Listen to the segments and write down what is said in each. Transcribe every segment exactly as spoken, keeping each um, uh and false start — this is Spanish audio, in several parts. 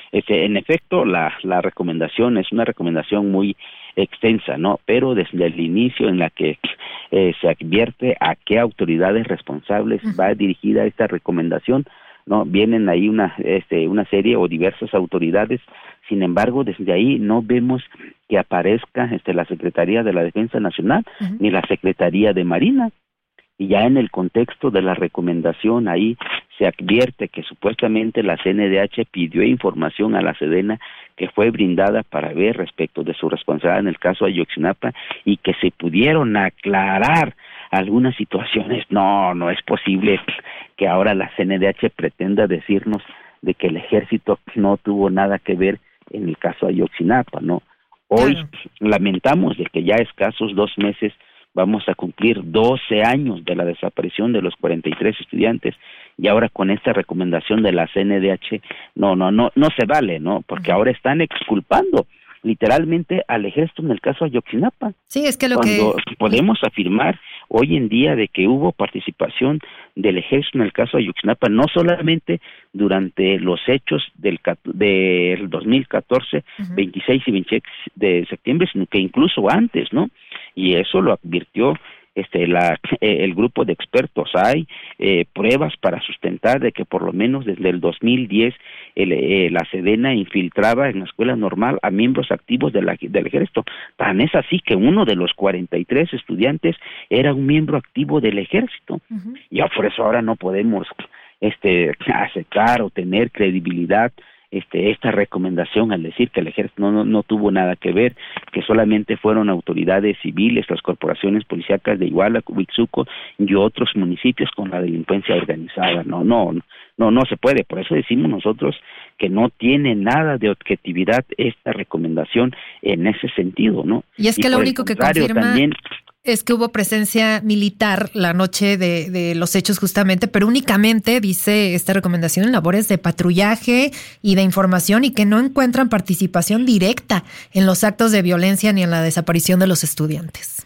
Este, en efecto, la, la recomendación es una recomendación muy extensa, ¿no? Pero desde el inicio en la que eh, se advierte a qué autoridades responsables uh-huh. va dirigida esta recomendación, ¿no? Vienen ahí una, este, una serie o diversas autoridades. Sin embargo, desde ahí no vemos que aparezca este, la Secretaría de la Defensa Nacional uh-huh. ni la Secretaría de Marina. Y ya en el contexto de la recomendación ahí se advierte que supuestamente la C N D H pidió información a la Sedena que fue brindada para ver respecto de su responsabilidad en el caso Ayotzinapa y que se pudieron aclarar algunas situaciones. No, no es posible que ahora la C N D H pretenda decirnos de que el ejército no tuvo nada que ver en el caso Ayotzinapa, ¿no? Hoy claro. lamentamos de que ya escasos dos meses vamos a cumplir doce años de la desaparición de los cuarenta y tres estudiantes y ahora con esta recomendación de la C N D H no no no no se vale, ¿no? Porque uh-huh. ahora están exculpando literalmente al ejército en el caso Ayotzinapa. Sí, es que lo cuando que podemos afirmar hoy en día de que hubo participación del ejército en el caso Ayotzinapa no solamente durante los hechos del del dos mil catorce, uh-huh. veintiséis y veintiséis de septiembre, sino que incluso antes, ¿no? Y eso lo advirtió este la eh, el grupo de expertos. Hay eh, pruebas para sustentar de que por lo menos desde el dos mil diez el, eh, la Sedena infiltraba en la escuela normal a miembros activos de la, del ejército. Tan es así que uno de los cuarenta y tres estudiantes era un miembro activo del ejército. Uh-huh. Ya por eso ahora no podemos este aceptar o tener credibilidad este esta recomendación al decir que el ejército no, no no tuvo nada que ver, que solamente fueron autoridades civiles, las corporaciones policíacas de Iguala, Huitzuco y otros municipios con la delincuencia organizada. No, no, no, no se puede. Por eso decimos nosotros que no tiene nada de objetividad esta recomendación en ese sentido, ¿no? Y es que y lo único que confirma también es que hubo presencia militar la noche de, de los hechos justamente, pero únicamente, dice esta recomendación, en labores de patrullaje y de información y que no encuentran participación directa en los actos de violencia ni en la desaparición de los estudiantes.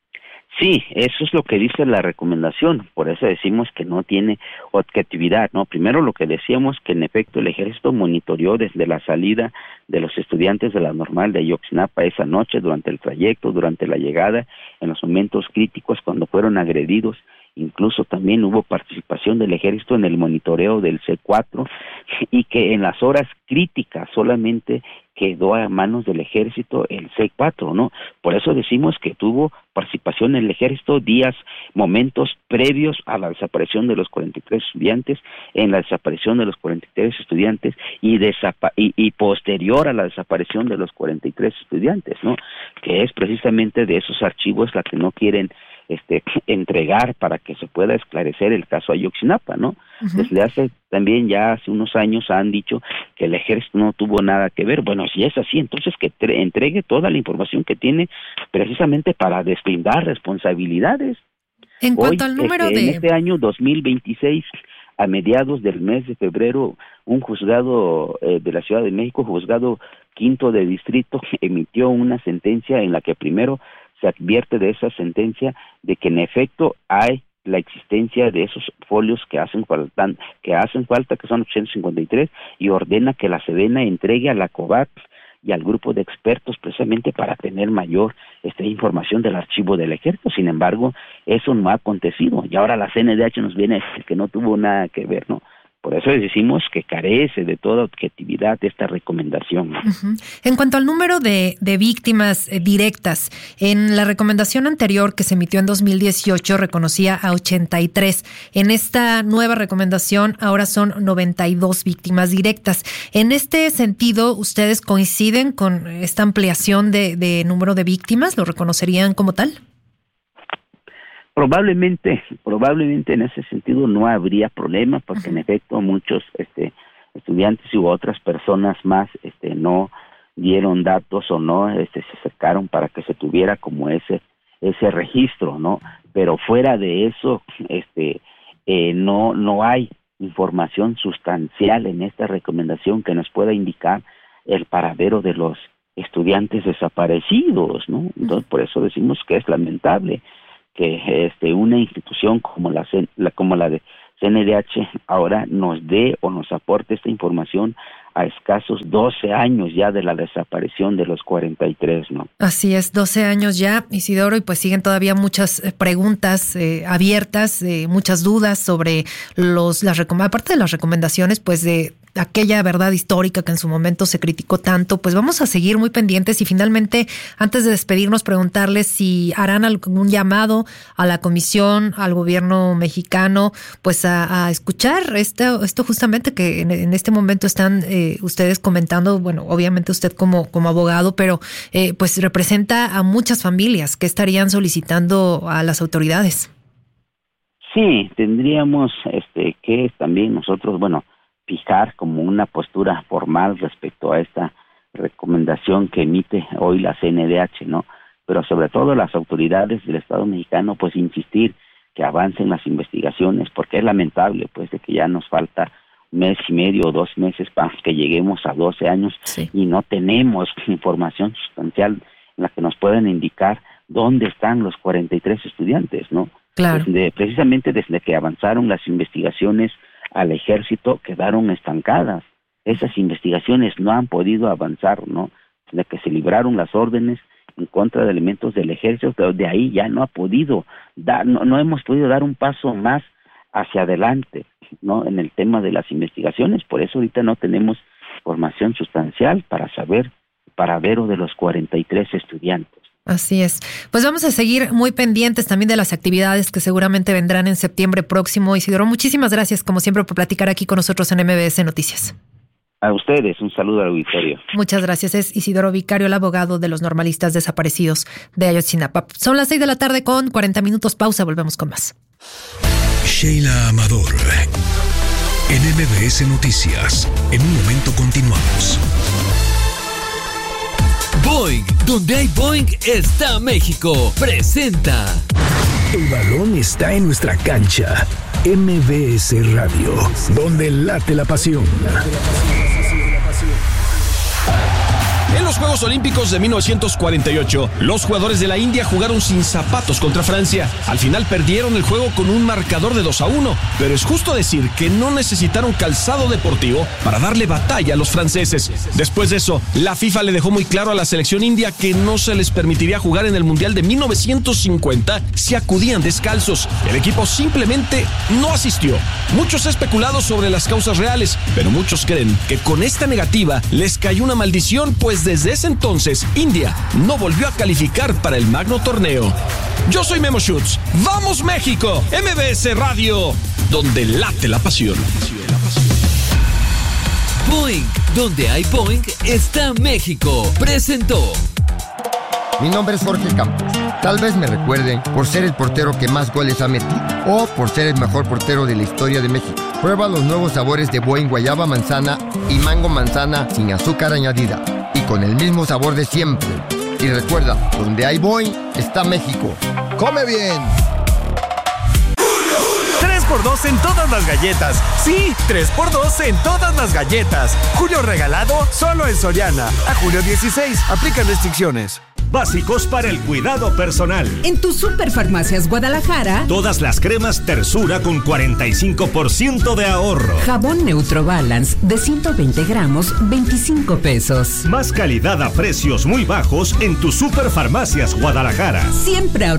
Sí, eso es lo que dice la recomendación, por eso decimos que no tiene objetividad, ¿no? Primero lo que decíamos que en efecto el ejército monitoreó desde la salida de los estudiantes de la normal de Ayotzinapa esa noche, durante el trayecto, durante la llegada, en los momentos críticos cuando fueron agredidos. Incluso también hubo participación del ejército en el monitoreo del C cuatro y que en las horas críticas solamente quedó a manos del ejército el C cuatro, ¿no? Por eso decimos que tuvo participación en el ejército días, momentos previos a la desaparición de los cuarenta y tres estudiantes, en la desaparición de los cuarenta y tres estudiantes y, desapa- y, y posterior a la desaparición de los cuarenta y tres estudiantes, ¿no? Que es precisamente de esos archivos la que no quieren este entregar para que se pueda esclarecer el caso Ayotzinapa, ¿no? Uh-huh. Desde hace también ya hace unos años han dicho que el ejército no tuvo nada que ver. Bueno, si es así, entonces que tre- entregue toda la información que tiene precisamente para deslindar responsabilidades. En cuanto Hoy, al número este, de... En este año dos mil veintiséis, a mediados del mes de febrero, un juzgado eh, de la Ciudad de México, juzgado quinto de distrito, emitió una sentencia en la que primero se advierte de esa sentencia de que en efecto hay la existencia de esos folios que hacen falta, que hacen falta, que son ochocientos cincuenta y tres, y ordena que la Sedena entregue a la COVAX y al grupo de expertos precisamente para tener mayor este, información del archivo del ejército. Sin embargo, eso no ha acontecido y ahora la C N D H nos viene a decir que no tuvo nada que ver, ¿no? Por eso decimos que carece de toda objetividad esta recomendación, ¿no? Uh-huh. En cuanto al número de, de víctimas eh, directas, en la recomendación anterior que se emitió en dos mil dieciocho reconocía a ochenta y tres. En esta nueva recomendación ahora son noventa y dos víctimas directas. En este sentido, ¿ustedes coinciden con esta ampliación de, de número de víctimas? ¿Lo reconocerían como tal? Probablemente, probablemente en ese sentido no habría problema, porque en efecto muchos este, estudiantes u otras personas más este, no dieron datos o no este, se acercaron para que se tuviera como ese ese registro, ¿no? Pero fuera de eso, este, eh, no no hay información sustancial en esta recomendación que nos pueda indicar el paradero de los estudiantes desaparecidos, ¿no? Entonces por eso decimos que es lamentable que este una institución como la, la como la de C N D H ahora nos dé o nos aporte esta información a escasos doce años ya de la desaparición de los cuarenta y tres, ¿no? Así es, doce años ya, Isidoro, y pues siguen todavía muchas preguntas eh, abiertas, eh, muchas dudas sobre los las aparte de las recomendaciones, pues de aquella verdad histórica que en su momento se criticó tanto. Pues vamos a seguir muy pendientes y finalmente, antes de despedirnos, preguntarles si harán algún llamado a la comisión, al gobierno mexicano, pues a, a escuchar esto, esto justamente que en, en este momento están eh, ustedes comentando. Bueno, obviamente usted como, como abogado, pero eh, pues representa a muchas familias que estarían solicitando a las autoridades. Sí, tendríamos este que también nosotros, bueno, fijar como una postura formal respecto a esta recomendación que emite hoy la C N D H, ¿no? Pero sobre todo las autoridades del Estado mexicano, pues insistir que avancen las investigaciones, porque es lamentable, pues, de que ya nos falta un mes y medio o dos meses para que lleguemos a doce años, sí, y no tenemos información sustancial en la que nos puedan indicar dónde están los cuarenta y tres estudiantes, ¿no? Claro. Desde, precisamente desde que avanzaron las investigaciones al ejército quedaron estancadas. Esas investigaciones no han podido avanzar, ¿no? Desde que se libraron las órdenes en contra de elementos del ejército, pero de ahí ya no ha podido dar, no, no hemos podido dar un paso más hacia adelante, ¿no? En el tema de las investigaciones. Por eso ahorita no tenemos información sustancial para saber paradero de los cuarenta y tres estudiantes. Así es. Pues vamos a seguir muy pendientes también de las actividades que seguramente vendrán en septiembre próximo. Isidoro, muchísimas gracias, como siempre, por platicar aquí con nosotros en M B S Noticias. A ustedes, un saludo al auditorio. Muchas gracias. Es Isidoro Vicario, el abogado de los normalistas desaparecidos de Ayotzinapa. Son las seis de la tarde con cuarenta minutos. Pausa, volvemos con más. Sheila Amador, en M B S Noticias. En un momento continuamos. Boing, donde hay Boing está México. Presenta. El balón está en nuestra cancha. M B S Radio, donde late la pasión. En los Juegos Olímpicos de mil novecientos cuarenta y ocho, los jugadores de la India jugaron sin zapatos contra Francia. Al final perdieron el juego con un marcador de dos a uno, pero es justo decir que no necesitaron calzado deportivo para darle batalla a los franceses. Después de eso, la FIFA le dejó muy claro a la selección india que no se les permitiría jugar en el Mundial de mil novecientos cincuenta si acudían descalzos. El equipo simplemente no asistió. Muchos han especulado sobre las causas reales, pero muchos creen que con esta negativa les cayó una maldición, pues desde ese entonces, India no volvió a calificar para el magno torneo. Yo soy Memo Schutz. ¡Vamos México! M B S Radio, donde late la pasión. Boing, donde hay Boing está México. Presentó. Mi nombre es Jorge Campos. Tal vez me recuerden por ser el portero que más goles ha metido o por ser el mejor portero de la historia de México. Prueba los nuevos sabores de Boing guayaba manzana y mango manzana sin azúcar añadida y con el mismo sabor de siempre. Y recuerda, donde hay Boing está México. ¡Come bien! tres por dos en todas las galletas. Sí, tres por dos en todas las galletas. Julio regalado solo en Soriana. A julio dieciséis, aplican restricciones. Básicos para el cuidado personal. En tu Superfarmacias Guadalajara, todas las cremas Tersura con cuarenta y cinco por ciento de ahorro. Jabón Neutro Balance de ciento veinte gramos, veinticinco pesos. Más calidad a precios muy bajos en tu Superfarmacias Guadalajara. Siempre